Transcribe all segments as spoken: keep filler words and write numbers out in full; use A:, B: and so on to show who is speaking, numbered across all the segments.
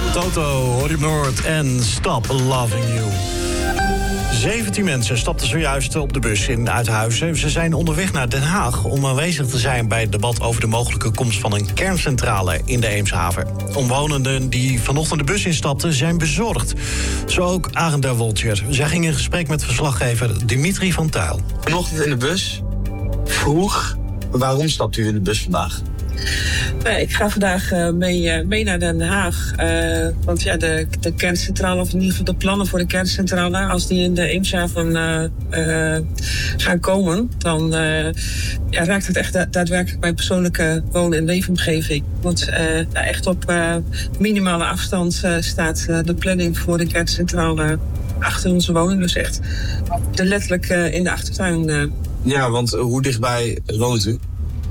A: Toto, Hoor Noord en Stop Loving You. zeventien mensen stapten zojuist op de bus in Uithuizen. Ze zijn onderweg naar Den Haag om aanwezig te zijn bij het debat over de mogelijke komst van een kerncentrale in de Eemshaven. Omwonenden die vanochtend de bus instapten zijn bezorgd. Zo ook Arend der Woltjer. Zij ging in gesprek met verslaggever Dimitri van Tuyl.
B: Vanochtend in de bus, vroeg. Waarom stapt u in de bus vandaag?
C: Nee, ik ga vandaag uh, mee, uh, mee naar Den Haag. Uh, want ja, de, de kerncentrale, of in ieder geval de plannen voor de kerncentrale, als die in de Eemshaven uh, uh, gaan komen, dan uh, ja, raakt het echt da- daadwerkelijk mijn persoonlijke woon- en leefomgeving. Want uh, ja, echt op uh, minimale afstand uh, staat uh, de planning voor de kerncentrale achter onze woning. Dus echt de letterlijk uh, in de achtertuin. Uh.
B: Ja, want uh, hoe dichtbij woont u?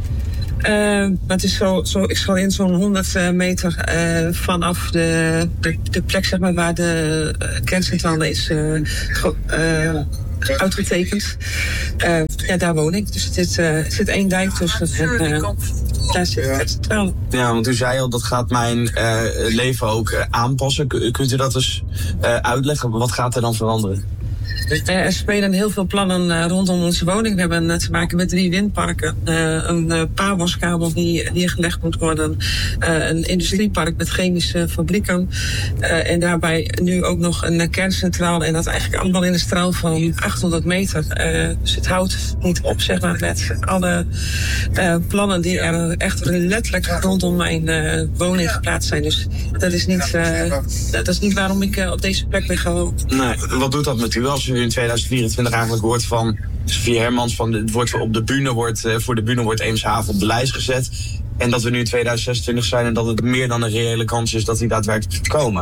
C: Uh, het is zo, zo, ik zal in zo'n honderd uh, meter uh, vanaf de, de, de plek zeg maar, waar de uh, kerncentrale is uh, ge, uh, uitgetekend. Uh, ja, daar woon ik. Dus het is, uh, er zit één dijk tussen en uh, daar zit de kerncentrale.
B: Ja, want u zei al, dat gaat mijn uh, leven ook uh, aanpassen. K- kunt u dat dus uh, uitleggen? Wat gaat er dan veranderen?
C: Uh, er spelen heel veel plannen uh, rondom onze woning. We hebben uh, te maken met drie windparken. Uh, een uh, powerskabel die, die gelegd moet worden. Uh, een industriepark met chemische fabrieken. Uh, en daarbij nu ook nog een uh, kerncentrale. En dat eigenlijk allemaal in een straal van achthonderd meter. Uh, dus het houdt niet op, zeg maar, met alle uh, plannen die er echt letterlijk rondom mijn uh, woning geplaatst zijn. Dus dat is niet, uh, dat is niet waarom ik uh, op deze plek ben gewoon.
B: Nee, wat doet dat met u als u in tweeduizend vierentwintig eigenlijk hoort van Sofie Hermans van het wordt op de bühne wordt uh, voor de bühne wordt Eemshaven op de lijst gezet en dat we nu in tweeduizend zesentwintig zijn en dat het meer dan een reële kans is dat die daadwerkelijk komen?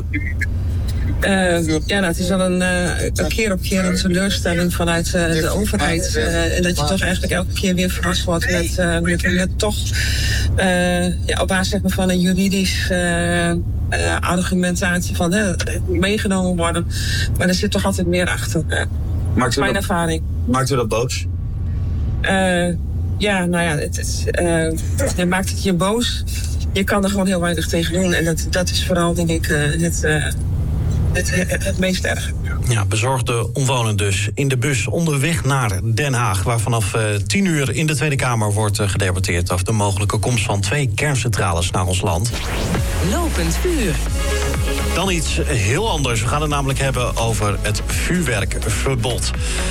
C: Uh, ja, nou, het is wel een, uh, een keer op keer een teleurstelling vanuit uh, de overheid. Uh, en dat je toch eigenlijk elke keer weer verrast wordt met, uh, met, met toch uh, ja, op basis zeg maar, van een juridisch uh, uh, argumentatie van uh, meegenomen worden. Maar er zit toch altijd meer achter. Uh,
B: Maakt u
C: mijn
B: dat,
C: ervaring.
B: Maakt u dat boos?
C: Uh, ja, nou ja, het, het, uh, het maakt het je boos. Je kan er gewoon heel weinig tegen doen. En dat, dat is vooral, denk ik, uh, het... Uh, Het, het, het meest erg.
A: Ja, bezorgde omwonenden dus in de bus onderweg naar Den Haag, waar vanaf uh, tien uur in de Tweede Kamer wordt uh, gedebatteerd over de mogelijke komst van twee kerncentrales naar ons land.
D: Lopend vuur.
A: Dan iets heel anders. We gaan het namelijk hebben over het vuurwerkverbod.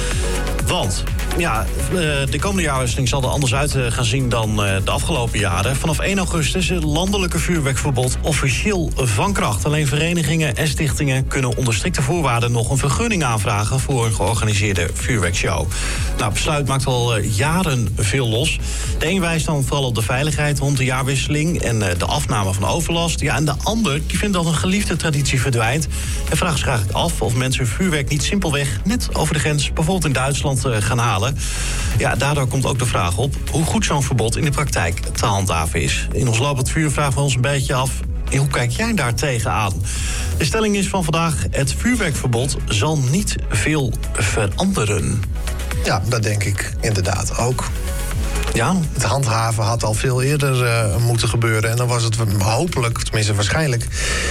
A: Want ja, de komende jaarwisseling zal er anders uit gaan zien dan de afgelopen jaren. Vanaf één augustus is het landelijke vuurwerkverbod officieel van kracht. Alleen verenigingen en stichtingen kunnen onder strikte voorwaarden nog een vergunning aanvragen voor een georganiseerde vuurwerkshow. Nou, het besluit maakt al jaren veel los. De een wijst dan vooral op de veiligheid rond de jaarwisseling en de afname van overlast. Ja, en de ander die vindt dat een geliefde traditie verdwijnt en vraagt zich eigenlijk af of mensen hun vuurwerk niet simpelweg net over de grens, bijvoorbeeld in Duitsland, gaan halen. Ja, daardoor komt ook de vraag op hoe goed zo'n verbod in de praktijk te handhaven is. In ons lopend vuur vragen we ons een beetje af, hoe kijk jij daar tegenaan? De stelling is van vandaag, het vuurwerkverbod zal niet veel veranderen.
E: Ja, dat denk ik inderdaad ook.
A: Ja?
E: Het handhaven had al veel eerder uh, moeten gebeuren. En dan was het hopelijk, tenminste waarschijnlijk,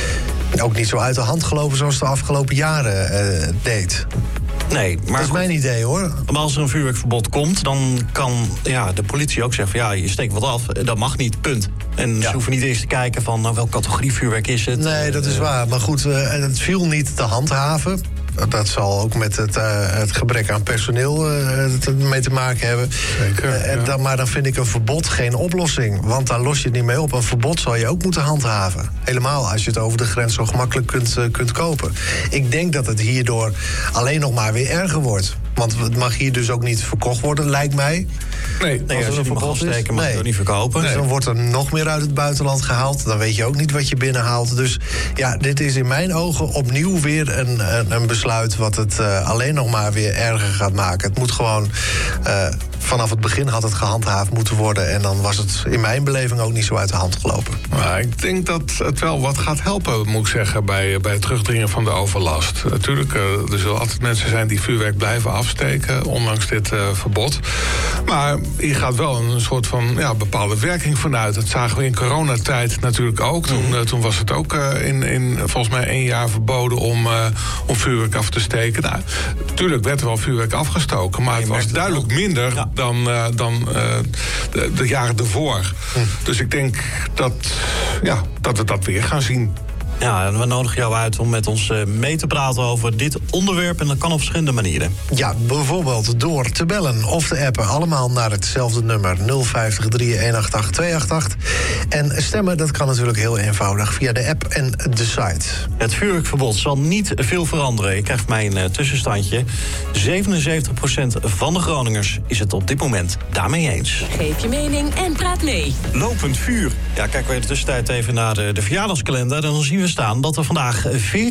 E: ook niet zo uit de hand gelopen zoals het de afgelopen jaren uh, deed.
A: Nee, maar
E: dat is mijn idee, hoor.
A: Maar als er een vuurwerkverbod komt, dan kan ja, de politie ook zeggen van ja, je steekt wat af, dat mag niet, punt. En ja. Ze hoeven niet eens te kijken van nou, welke categorie vuurwerk is het.
E: Nee, dat is uh, waar. Maar goed, uh, het viel niet te handhaven. Dat zal ook met het, uh, het gebrek aan personeel uh, mee te maken hebben.
F: Zeker,
E: uh, en
F: ja.
E: dan, maar dan vind ik een verbod geen oplossing. Want daar los je het niet mee op. Een verbod zal je ook moeten handhaven. Helemaal als je het over de grens zo gemakkelijk kunt, uh, kunt kopen. Ik denk dat het hierdoor alleen nog maar weer erger wordt. Want het mag hier dus ook niet verkocht worden, lijkt mij.
A: Nee, nee als, als je het mag afsteken, mag je het ook niet verkopen.
E: Dus
A: nee.
E: dan wordt er nog meer uit het buitenland gehaald. Dan weet je ook niet wat je binnenhaalt. Dus ja, dit is in mijn ogen opnieuw weer een, een, een besluit wat het uh, alleen nog maar weer erger gaat maken. Het moet gewoon... Uh, vanaf het begin had het gehandhaafd moeten worden. En dan was het in mijn beleving ook niet zo uit de hand gelopen.
F: Maar ik denk dat het wel wat gaat helpen, moet ik zeggen, bij, bij het terugdringen van de overlast. Natuurlijk, uh, er zullen altijd mensen zijn die vuurwerk blijven afsteken, ondanks dit uh, verbod. Maar Maar hier gaat wel een soort van ja, bepaalde werking vanuit. Dat zagen we in coronatijd natuurlijk ook. Toen, uh, toen was het ook uh, in, in volgens mij één jaar verboden om, uh, om vuurwerk af te steken. Nou, natuurlijk werd er wel vuurwerk afgestoken, maar het was duidelijk minder ja. dan, uh, dan uh, de, de jaren ervoor. Hm. Dus ik denk dat, ja, dat we dat weer gaan zien.
A: Ja, en we nodigen jou uit om met ons mee te praten over dit onderwerp. En dat kan op verschillende manieren.
E: Ja, bijvoorbeeld door te bellen of te appen. Allemaal naar hetzelfde nummer nul vijf drie een acht acht twee acht acht. En stemmen, dat kan natuurlijk heel eenvoudig via de app en de site.
A: Het vuurwerkverbod zal niet veel veranderen. Ik krijg mijn uh, tussenstandje. zevenenzeventig procent van de Groningers is het op dit moment daarmee eens.
D: Geef je mening en praat mee.
A: Lopend vuur. Ja, kijken we in de tussentijd even naar de, de verjaardagskalender. En dan zien we staan dat er vandaag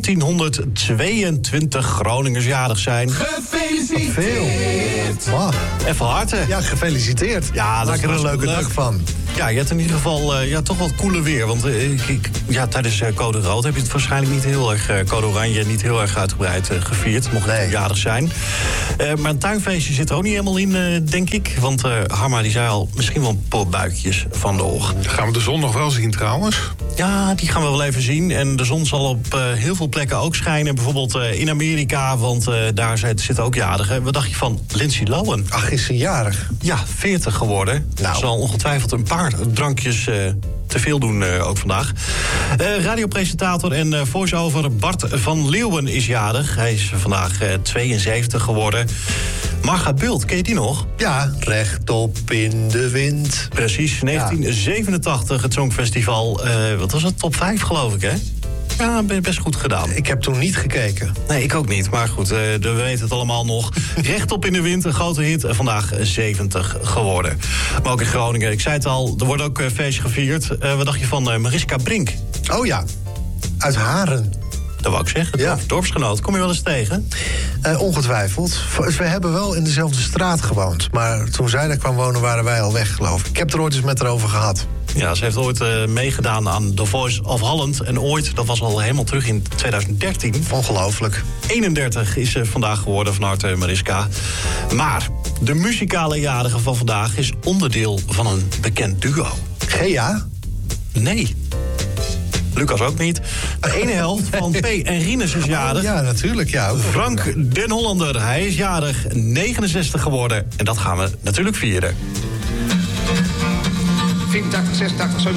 A: veertienhonderdtweeëntwintig Groningers jarig zijn.
E: Gefeliciteerd! Veel. Wow.
A: En van harte.
E: Ja, gefeliciteerd.
A: Ja,
E: maak er een leuke
A: leuk.
E: dag van.
A: Ja, je hebt in ieder geval uh, ja, toch wat cooler weer. Want uh, ik, ja, tijdens uh, Code Rood heb je het waarschijnlijk niet heel erg... Uh, Code Oranje niet heel erg uitgebreid uh, gevierd. Mocht het nee. jarig zijn. Uh, maar een tuinfeestje zit er ook niet helemaal in, uh, denk ik. Want uh, Harma die zei al, misschien wel een paar buikjes van de oog.
F: Gaan we de zon nog wel zien trouwens?
A: Ja, die gaan we wel even zien. En de zon zal op uh, heel veel plekken ook schijnen. Bijvoorbeeld uh, in Amerika, want uh, daar zitten ook jarigen. Wat dacht je van Lindsay Lohan?
E: Ach, is ze jarig?
A: Ja, veertig geworden. Nou. Zal ongetwijfeld een paar drankjes uh, te veel doen uh, ook vandaag. Uh, radiopresentator en uh, voice-over Bart van Leeuwen is jarig. Hij is vandaag uh, tweeënzeventig geworden. Marga Bult, ken je die nog?
E: Ja, rechtop in de wind.
A: Precies, negentien zevenentachtig, het Songfestival. Uh, wat was het, top vijf geloof ik, hè? Ja, best goed gedaan.
E: Ik heb toen niet gekeken.
A: Nee, ik ook niet. Maar goed, uh, we weten het allemaal nog. Rechtop in de wind, een grote hit. Vandaag zeventig geworden. Maar ook in Groningen. Ik zei het al, er wordt ook uh, feestje gevierd. Uh, wat dacht je van uh, Mariska Brink?
E: Oh ja, uit Haren.
A: Dat wou ik zeggen, ja. Dorpsgenoot. Kom je wel eens tegen?
E: Uh, ongetwijfeld. We hebben wel in dezelfde straat gewoond. Maar toen zij daar kwam wonen, waren wij al weg, geloof ik. Ik heb er ooit eens met haar over gehad.
A: Ja, ze heeft ooit uh, meegedaan aan The Voice of Holland. En ooit, dat was al helemaal terug in twintig dertien.
E: Ongelooflijk.
A: eenendertig is ze vandaag geworden, van harte Mariska. Maar de muzikale jarige van vandaag is onderdeel van een bekend duo.
E: Gea?
A: Nee. Lucas ook niet. De ene helft van P. en Rinus is jarig.
E: Oh, ja, natuurlijk. Ja.
A: Frank den Hollander, hij is jarig, negenenzestig geworden. En dat gaan we natuurlijk vieren.
G: vierentachtig, zesentachtig, zo